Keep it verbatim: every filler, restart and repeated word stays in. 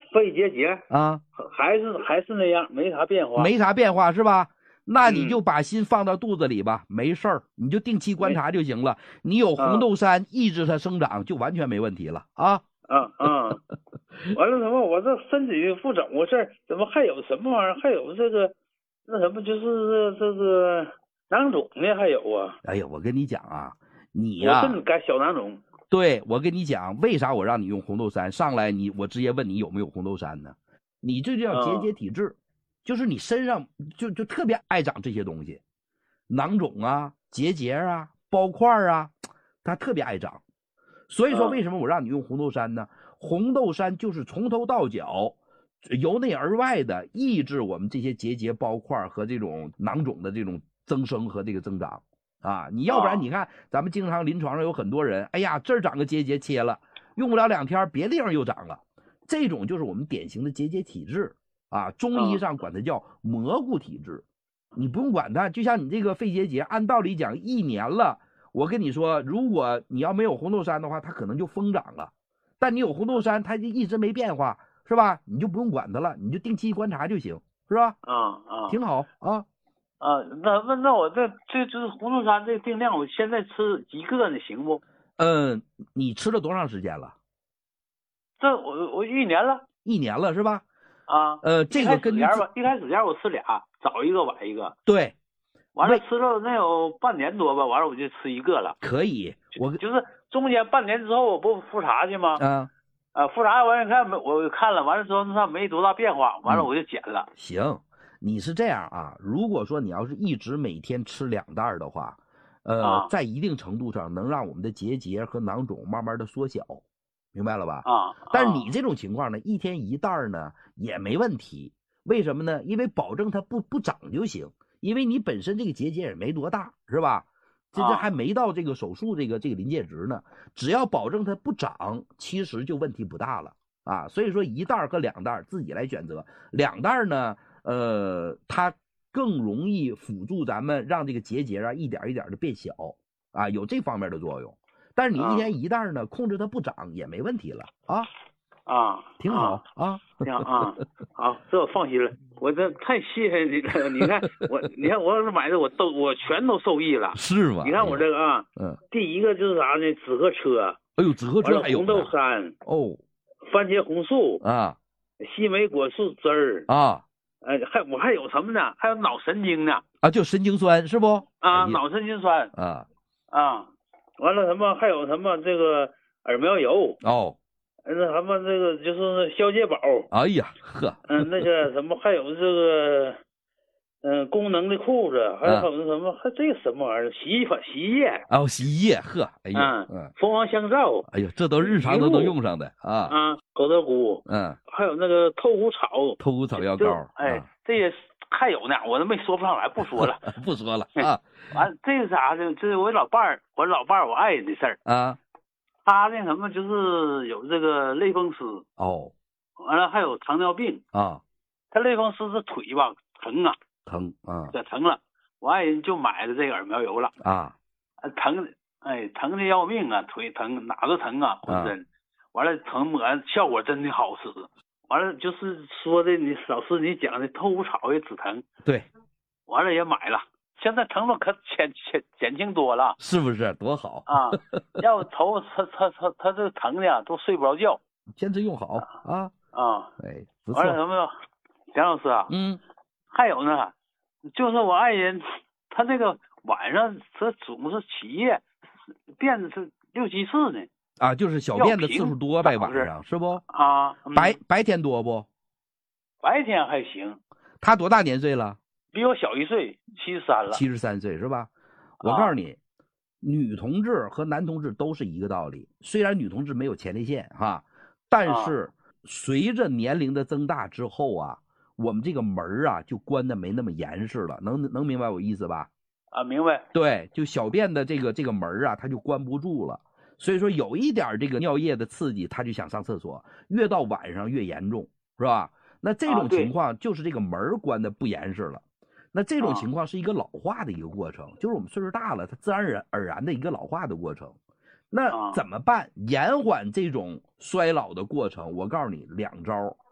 肺结节啊， 还是还是那样，没啥变化， 没啥变化是吧？那你就把心放到肚子里吧，嗯、没事儿，你就定期观察就行了。你有红豆杉抑制它生长，就完全没问题了啊。 啊啊！完了什么？我这身体不怎么回事？怎么还有什么玩意儿？还有这个那什么，就是这个囊肿呢？还有啊？ 哎呀，我跟你讲啊，你呀、啊， 我真该小囊肿。 对，我跟你讲，为啥我让你用红豆杉？上来你我直接问你有没有红豆杉呢？你这就叫结节体质，嗯、就是你身上就就特别爱长这些东西，囊肿啊、结节啊、包块啊，它特别爱长。所以说，为什么我让你用红豆杉呢？嗯、红豆杉就是从头到脚，由内而外的抑制我们这些结节、包块和这种囊肿的这种增生和这个增长。啊，你要不然你看，咱们经常临床上有很多人，哎呀，这儿长个结节切了，用不了两天，别的地方又长了，这种就是我们典型的结节体质啊。中医上管它叫蘑菇体质，你不用管它。就像你这个肺结节，按道理讲一年了，我跟你说，如果你要没有红豆杉的话，它可能就疯长了。但你有红豆杉，它就一直没变化，是吧？你就不用管它了，你就定期观察就行，是吧？ 啊啊， 挺好啊。 啊，那那那我这这就是红豆杉这个定量，我现在吃一个呢，行不？ 嗯，你吃了多长时间了？ 这我我一年了， 一年了是吧？ 啊， 呃，这个根据吧，一开始前我吃俩，早一个晚一个。 对， 完了吃了能有半年多吧，完了我就吃一个了。 可以，我就是中间半年之后我不复查去吗？ 啊， 啊，复查完一看没，我看了，完了之后那没多大变化，完了我就减了。 嗯、行。你是这样啊？如果说你要是一直每天吃两袋的话，呃， 啊、 在一定程度上能让我们的结节和囊肿慢慢的缩小，明白了吧？ 啊， 但是你这种情况呢，一天一袋呢也没问题。为什么呢？因为保证它不不长就行，因为你本身这个结节也没多大，是吧？这这还没到这个手术这个这个临界值呢，只要保证它不长，其实就问题不大了啊。所以说一袋和两袋自己来选择，两袋呢。呃，它更容易辅助咱们让这个结节啊一点一点的变小啊，有这方面的作用。但是你一天一袋呢，控制它不长也没问题了啊啊， 挺好啊， 挺好啊，好，这我放心了。我这太谢谢你了，你看我，你看我买的我都我全都受益了， 是吗？ 你看我这个啊， 嗯， 第一个就是啥呢？紫河车， 哎呦，紫河车还有红豆杉哦， 番茄红素啊， 西梅果树汁儿啊。 哎，还我还有什么呢？还有脑神经呢？ 啊，就神经酸是不？ 啊，脑神经酸啊啊，完了什么？还有什么这个耳苗油哦， 那什么这个就是消解宝。 哎呀呵， 嗯，那个什么还有这个嗯功能的裤子，还有那什么、啊、还这个什么玩意儿？洗衣粉、洗衣液哦，洗衣液呵，哎呀， 嗯，蜂王香皂， 哎呀，这都日常都能用上的啊啊，狗头菇， 嗯， 还有那个透骨草， 透骨草药膏， 哎， 啊、 这些还有呢，我都没说不上来，不说了， 不说了啊。 完，这是啥呢？这是我老伴儿，我老伴儿我爱人的事儿啊。 他那什么就是有这个类风湿哦， 完了还有糖尿病啊。 他类风湿是腿吧疼啊， 疼啊， 这疼了，我爱人就买了这个耳苗油了啊， 疼，哎，疼的要命啊，腿疼哪都疼啊，浑身，啊、完了疼抹效果真的好使，完了就是说的你老师你讲的透骨草也止疼， 对， 完了也买了。现在疼痛可减减减轻多了， 是不是多好啊？要头他他他他这疼的都睡不着觉， 坚持用好啊啊！ 哎，不错。 完了什么？蒋老师啊， 嗯， 还有呢，就是我爱人，他这个晚上他总是起夜，便是六七次呢。 啊，就是小便的次数多呗，晚上是不？ 啊， 嗯、白白天多不？ 白天还行。 他多大年岁了？ 比我小一岁，七十三了。 七十三岁是吧？我告诉你，啊、女同志和男同志都是一个道理。虽然女同志没有前列腺哈，但是随着年龄的增大之后啊，我们这个门啊就关的没那么严实了。能能明白我意思吧？ 啊，明白。 对，就小便的这个这个门啊，它就关不住了。所以说有一点这个尿液的刺激，他就想上厕所，越到晚上越严重，是吧？那这种情况就是这个门关的不严实了。那这种情况是一个老化的一个过程，就是我们岁数大了，它自然而然而然的一个老化的过程。那怎么办？延缓这种衰老的过程，我告诉你两招。